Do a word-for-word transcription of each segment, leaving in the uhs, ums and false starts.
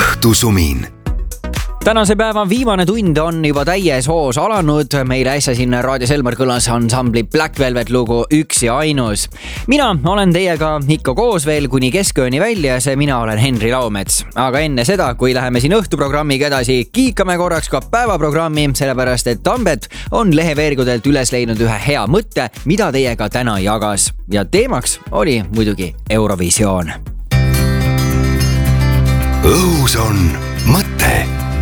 õhtusumin. Tänase päeva viimane tund on juba täies hoos alanud. Meil äsja siin Raadio Selmer kõlas ansambli Black Velvet lugu Üks ja ainus. Mina olen teiega ikka koos veel kuni keskööni välja ja see mina olen Henri Laumets. Aga enne seda, kui läheme siin õhtuprogrammiga edasi, kiikame korraks ka päevaprogrammi, sellepärast et Tambet on leheveergudelt üles leidnud ühe hea mõtte, mida teiega täna jagas. Ja teemaks oli muidugi Eurovisioon. Õhus on mõte.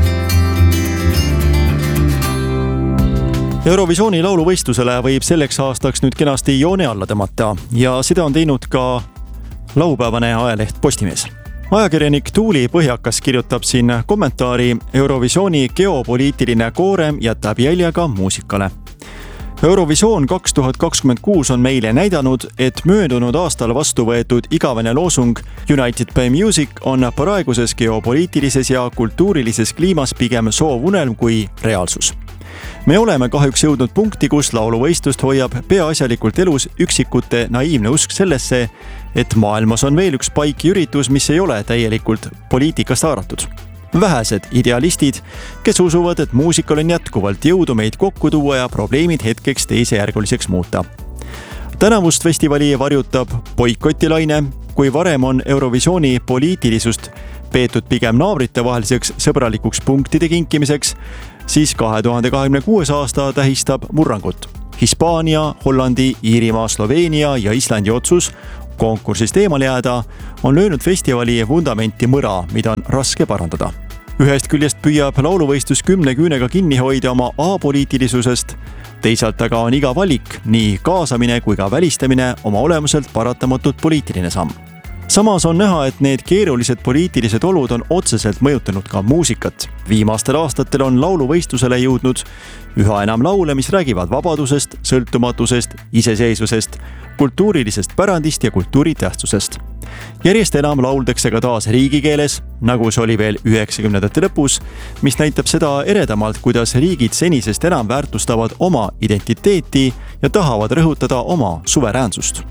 Eurovisiooni lauluvõistlusele võib selleks aastaks nüüd kenasti joone alla tõmmata ja seda on teinud ka laupäevane ajaleht Postimees. Ajakirjanik Tuuli Põhjakas kirjutab siin kommentaari: Eurovisiooni geopoliitiline koorem jätab jälje ka muusikale. Eurovisioon kaks tuhat kakskümmend kuus on meile näidanud, et möödunud aastal vastu võetud igavene loosung United by Music on praeguses geopoliitilises ja kultuurilises kliimas pigem soovunelm kui reaalsus. Me oleme kahjuks jõudnud punkti, kus lauluvõistlust hoiab peaasjalikult elus üksikute naiivne usk sellesse, et maailmas on veel üks paik üritus, mis ei ole täielikult poliitikast haaratud. Vähesed idealistid, kes usuvad, et muusikal on jätkuvalt jõudu meid kokku tuua ja probleemid hetkeks teisejärguliseks muuta. Tänavust festivali varjutab boikotilaine, kui varem on Eurovisiooni poliitilisust peetud pigem naabrite vaheliseks sõbralikuks punktide kinkimiseks, siis kahe tuhande kahekümne kuues aasta tähistab murrangut. Hispaania, Hollandi, Iirimaa, Sloveenia ja Islandi otsus konkursist eemale jääda on löönud festivali vundamenti mõra, mida on raske parandada. Ühest küljest püüab lauluvõistlus kümne küünega kinni hoida oma apoliitilisusest, teisalt aga on iga valik, nii kaasamine kui ka välistamine oma olemuselt paratamatult poliitiline samm. Samas on näha, et need keerulised poliitilised olud on otseselt mõjutanud ka muusikat. Viimastel aastatel on lauluvõistlusele jõudnud üha enam laule, mis räägivad vabadusest, sõltumatusest, iseseisvusest, kultuurilisest pärandist ja kultuuri tähtsusest. Järjest enam lauldakse ka taas riigikeeles, nagu see oli veel üheksakümnendate lõpus, mis näitab seda eredamalt, kuidas riigid senisest enam väärtustavad oma identiteeti ja tahavad rõhutada oma suveräänsust.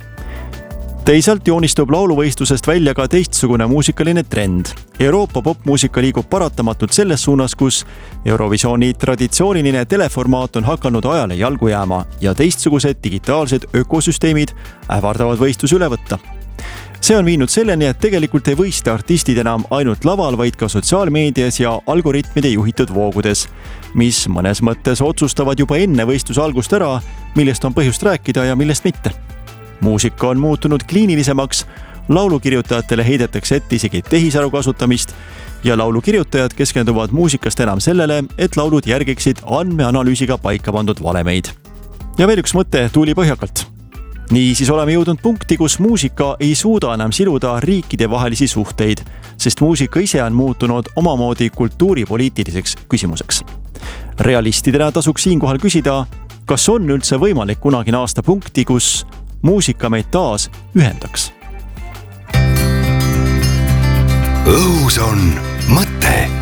Teisalt joonistub lauluvõistlusest välja ka teistsugune muusikaline trend. Euroopa popmuusika liigub paratamatult selles suunas, kus Eurovisiooni traditsiooniline teleformaat on hakanud ajale jalgu jääma ja teistsugused digitaalsed ökosüsteemid ähvardavad võistlus üle võtta. See on viinud selleni, et tegelikult ei võista artistid enam ainult laval, vaid ka sotsiaalmeedias ja algoritmide juhitud voogudes, mis mõnes mõttes otsustavad juba enne võistluse algust ära, millest on põhjust rääkida ja millest mitte. Muusika on muutunud kliinilisemaks, laulukirjutajatele heidetakse ette isegi tehisaru kasutamist ja laulukirjutajad keskenduvad muusikast enam sellele, et laulud järgiksid andmeanalüüsiga paika pandud valemeid. Ja veel üks mõte Tuuli Põhjakalt. Nii siis oleme jõudnud punkti, kus muusika ei suuda enam siluda riikide vahelisi suhteid, sest muusika ise on muutunud omamoodi kultuuripoliitiliseks küsimuseks. Realistidena tasuks siinkohal küsida, kas on üldse võimalik kunagi naasta punkti, kus muusika meid taas ühendaks. Õhus on mõte.